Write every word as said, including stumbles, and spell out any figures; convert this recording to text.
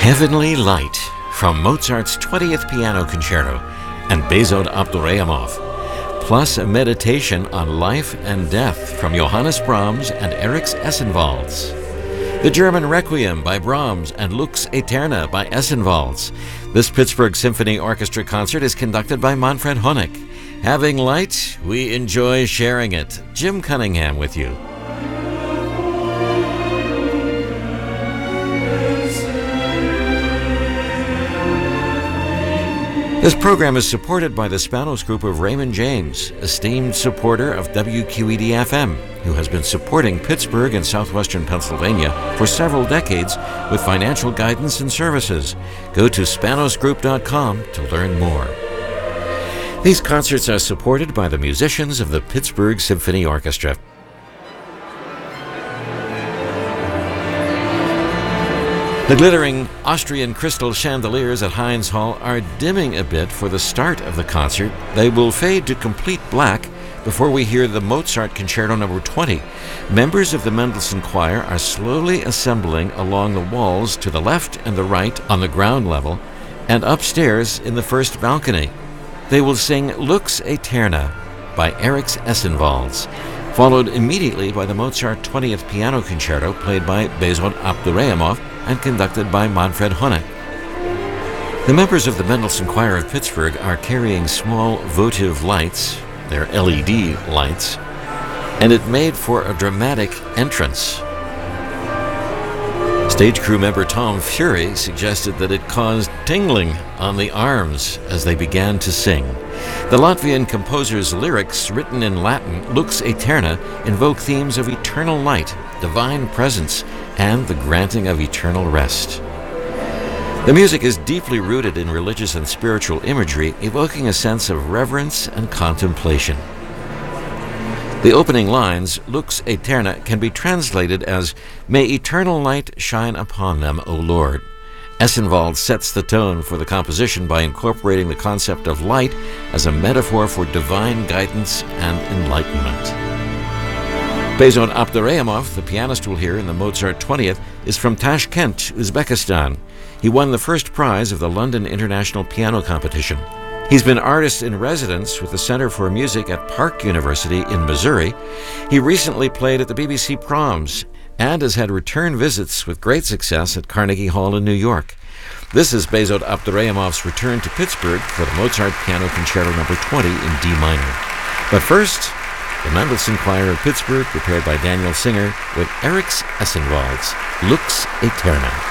Heavenly Light from Mozart's twentieth Piano Concerto and Beizod Abduraimov, plus a meditation on life and death from Johannes Brahms and Erich Essenwalds. The German Requiem by Brahms and Lux Aeterna by Essenwalds. This Pittsburgh Symphony Orchestra concert is conducted by Manfred Honeck. Having light, we enjoy sharing it. Jim Cunningham with you. This program is supported by the Spanos Group of Raymond James, esteemed supporter of W Q E D F M, who has been supporting Pittsburgh and southwestern Pennsylvania for several decades with financial guidance and services. Go to spanos group dot com to learn more. These concerts are supported by the musicians of the Pittsburgh Symphony Orchestra. The glittering Austrian crystal chandeliers at Heinz Hall are dimming a bit for the start of the concert. They will fade to complete black before we hear the Mozart Concerto number twenty. Members of the Mendelssohn Choir are slowly assembling along the walls to the left and the right on the ground level and upstairs in the first balcony. They will sing Lux Aeterna by Erich Essenwalds, followed immediately by the Mozart twentieth Piano Concerto played by Beizod Abduraimov and conducted by Manfred Honeck. The members of the Mendelssohn Choir of Pittsburgh are carrying small votive lights, they're L E D lights, and it made for a dramatic entrance. Stage crew member Tom Fury suggested that it caused tingling on the arms as they began to sing. The Latvian composer's lyrics, written in Latin, Lux Aeterna, invoke themes of eternal light, divine presence, and the granting of eternal rest. The music is deeply rooted in religious and spiritual imagery, evoking a sense of reverence and contemplation. The opening lines, Lux Aeterna, can be translated as, "May eternal light shine upon them, O Lord." Essenwald sets the tone for the composition by incorporating the concept of light as a metaphor for divine guidance and enlightenment. Beizod Abduraimov, the pianist we'll hear in the Mozart twentieth, is from Tashkent, Uzbekistan. He won the first prize of the London International Piano Competition. He's been artist in residence with the Center for Music at Park University in Missouri. He recently played at the B B C Proms and has had return visits with great success at Carnegie Hall in New York. This is Beizod Abduraimov's return to Pittsburgh for the Mozart Piano Concerto number twenty in D minor. But first, the Mendelssohn Choir of Pittsburgh, prepared by Daniel Singer, with Erich Essenwalds, Lux Aeterna.